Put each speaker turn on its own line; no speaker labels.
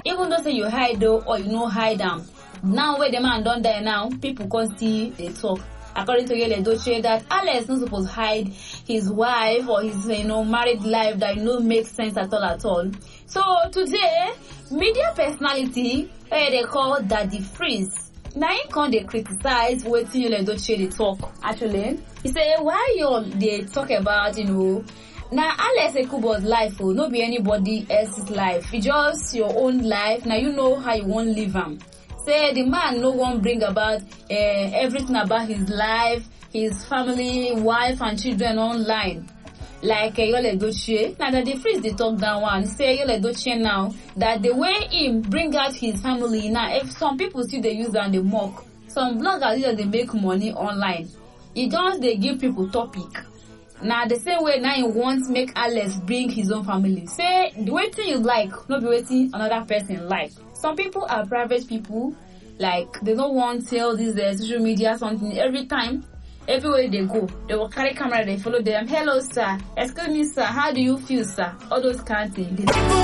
Even though say you hide though or you no hide them, now where the man don't die now, people can't see they talk. According to Yul Edochie, that Alex not supposed to hide his wife or his married life that makes sense at all. So today, media personality they call Daddy Freeze. Now he can't they criticize what Yul Edochie they talk. Actually, he say why you they talk about now Alex Ekubo's life will not be anybody else's life. It's just your own life. Now you know how you want to live them. Say the man no one bring about everything about his life, his family, wife and children online. Like Yul Edochie. Now that the Freeze they talk that one. Say Yul Edochie now that the way him bring out his family now, if some people still they use and they mock. Some bloggers either they make money online. It just they give people topic. Now the same way now he wants make Alex bring his own family. Say the waiting you like, not be waiting another person like. Some people are private people, like they don't want to tell this social media something every time. Everywhere they go, they will carry camera, they follow them. Hello sir, excuse me sir, how do you feel sir? All those kind of things.